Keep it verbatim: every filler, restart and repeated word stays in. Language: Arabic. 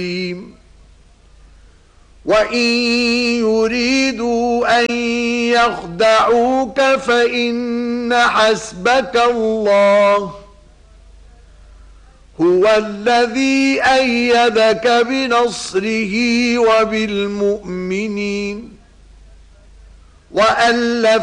وَإِن يُرِيدُوا أَن يَخْدَعُوكَ فَإِنَّ حَسْبَكَ اللَّهُ هُوَ الَّذِي أَيَّدَكَ بِنَصْرِهِ وَبِالْمُؤْمِنِينَ وَأَلَّفَ